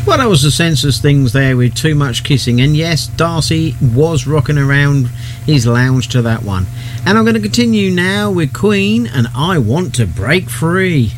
Well, that was the Senseless Things there with Too Much Kissing. And yes, Darcy was rocking around his lounge to that one. And I'm going to continue now with Queen and I Want to Break Free.